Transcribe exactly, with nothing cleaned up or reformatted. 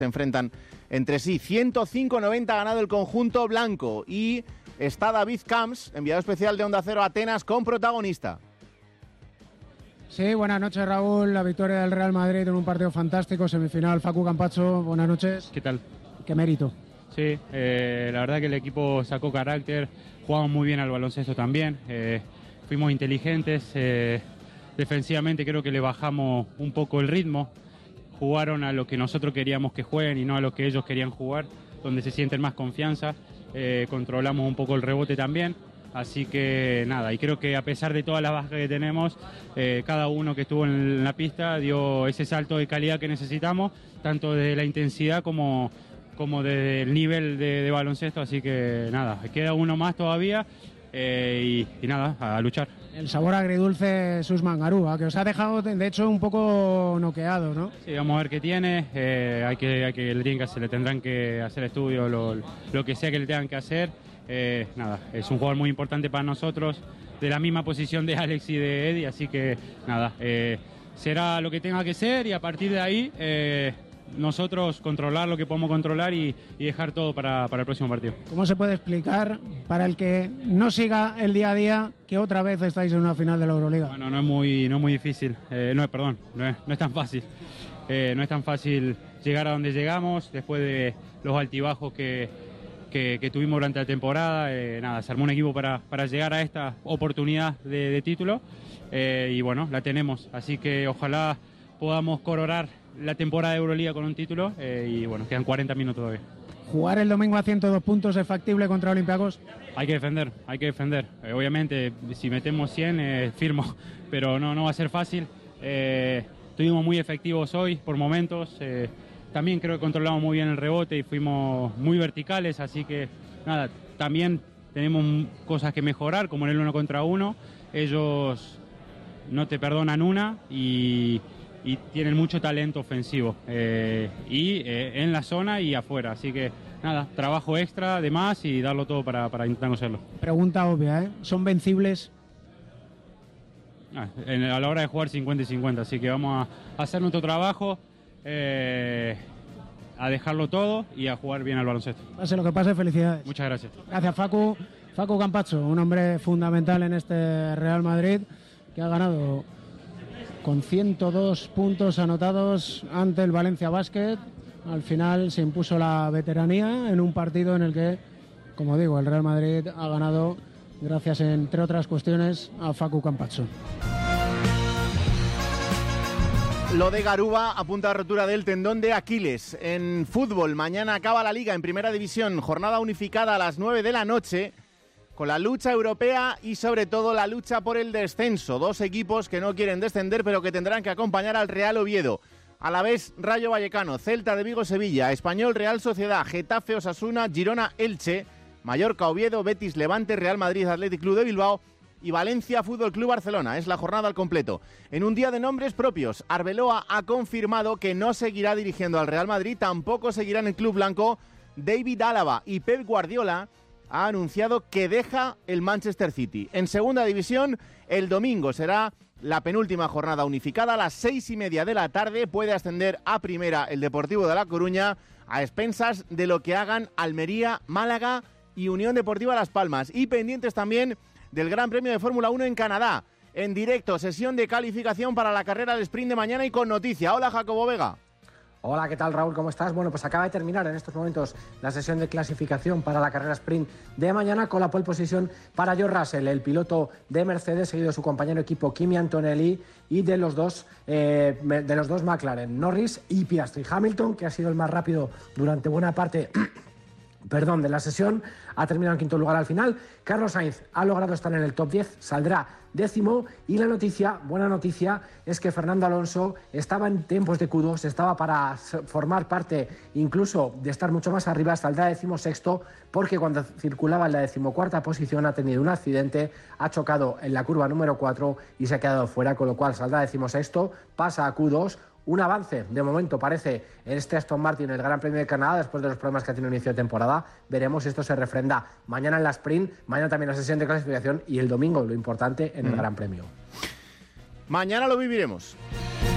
se enfrentan entre sí. ciento cinco a noventa ha ganado el conjunto blanco y está David Camps, enviado especial de Onda Cero a Atenas, con protagonista. Sí, buenas noches, Raúl. La victoria del Real Madrid en un partido fantástico, semifinal. Facu Campazzo, buenas noches. ¿Qué tal? Qué mérito. Sí, eh, la verdad que el equipo sacó carácter, jugamos muy bien al baloncesto también, eh, fuimos inteligentes, eh, defensivamente creo que le bajamos un poco el ritmo, jugaron a lo que nosotros queríamos que jueguen y no a lo que ellos querían jugar, donde se sienten más confianza, eh, controlamos un poco el rebote también, así que nada, y creo que a pesar de todas las bajas que tenemos, eh, cada uno que estuvo en la pista dio ese salto de calidad que necesitamos, tanto de la intensidad como... como del nivel de, de baloncesto, así que nada, queda uno más todavía eh, y, y nada, a luchar. El sabor agridulce Susman Garuba, que os ha dejado de hecho un poco noqueado, ¿no? Sí, vamos a ver qué tiene, eh, hay que, hay que, le, tienen que hacer, le tendrán que hacer estudios, lo, lo que sea que le tengan que hacer, eh, nada, es un jugador muy importante para nosotros, de la misma posición de Alex y de Eddie, así que nada, eh, será lo que tenga que ser y a partir de ahí... Eh, nosotros controlar lo que podemos controlar y, y dejar todo para, para el próximo partido. ¿Cómo se puede explicar, para el que no siga el día a día, que otra vez estáis en una final de la Euroliga? Bueno, no es muy, no es muy difícil, eh, no, perdón, no es, no es tan fácil. Eh, no es tan fácil llegar a donde llegamos después de los altibajos que, que, que tuvimos durante la temporada. Eh, nada, se armó un equipo para, para llegar a esta oportunidad de, de título eh, y bueno, la tenemos, así que ojalá podamos coronar la temporada de Euroliga con un título eh, y bueno, quedan cuarenta minutos todavía. ¿Jugar el domingo a ciento dos puntos es factible contra Olympiacos? Hay que defender, hay que defender. Eh, obviamente, si metemos cien, eh, firmo, pero no, no va a ser fácil. Eh, estuvimos muy efectivos hoy por momentos. Eh, también creo que controlamos muy bien el rebote y fuimos muy verticales, así que nada, también tenemos cosas que mejorar, como en el uno contra uno. Ellos no te perdonan una y... y tienen mucho talento ofensivo eh, y eh, en la zona y afuera, así que nada, trabajo extra de más y darlo todo para, para intentar hacerlo. Pregunta obvia, ¿eh? ¿Son vencibles? Ah, en, a la hora de jugar cincuenta y cincuenta, así que vamos a, a hacer nuestro trabajo, eh, a dejarlo todo y a jugar bien al baloncesto. Pase lo que pase, felicidades. Muchas gracias. Gracias, Facu. Facu Campazzo, un hombre fundamental en este Real Madrid que ha ganado con ciento dos puntos anotados ante el Valencia Basket. Al final se impuso la veteranía en un partido en el que, como digo, el Real Madrid ha ganado gracias, entre otras cuestiones, a Facu Campazzo. Lo de Garuba apunta a rotura del tendón de Aquiles. En fútbol, mañana acaba la Liga en Primera División, jornada unificada a las nueve de la noche, con la lucha europea y sobre todo la lucha por el descenso. Dos equipos que no quieren descender pero que tendrán que acompañar al Real Oviedo. Alavés, Rayo Vallecano, Celta de Vigo, Sevilla, Español, Real Sociedad, Getafe, Osasuna, Girona, Elche, Mallorca, Oviedo, Betis, Levante, Real Madrid, Athletic Club de Bilbao y Valencia Fútbol Club Barcelona. Es la jornada al completo. En un día de nombres propios, Arbeloa ha confirmado que no seguirá dirigiendo al Real Madrid, tampoco seguirá en el club blanco David Álava, y Pep Guardiola ha anunciado que deja el Manchester City. En segunda división, el domingo será la penúltima jornada unificada. A las seis y media de la tarde puede ascender a primera el Deportivo de La Coruña, a expensas de lo que hagan Almería, Málaga y Unión Deportiva Las Palmas. Y pendientes también del Gran Premio de Fórmula uno en Canadá. En directo, sesión de calificación para la carrera del sprint de mañana y con noticia. Hola, Jacobo Vega. Hola, ¿qué tal, Raúl? ¿Cómo estás? Bueno, pues acaba de terminar en estos momentos la sesión de clasificación para la carrera sprint de mañana con la pole position para George Russell, el piloto de Mercedes, seguido de su compañero de equipo Kimi Antonelli y de los dos eh, de los dos McLaren, Norris y Piastri. Hamilton, que ha sido el más rápido durante buena parte perdón, de la sesión, ha terminado en quinto lugar al final. Carlos Sainz ha logrado estar en el top diez, saldrá décimo, y la noticia, buena noticia, es que Fernando Alonso estaba en tiempos de Q dos, estaba para formar parte incluso de estar mucho más arriba, saldrá decimosexto, porque cuando circulaba en la decimocuarta posición ha tenido un accidente, ha chocado en la curva número cuatro y se ha quedado fuera, con lo cual saldrá decimosexto, pasa a Q dos. Un avance, de momento, parece en este Aston Martin en el Gran Premio de Canadá, después de los problemas que ha tenido en inicio de temporada. Veremos si esto se refrenda mañana en la sprint, mañana también en la sesión de clasificación y el domingo, lo importante, en el mm. Gran Premio. Mañana lo viviremos.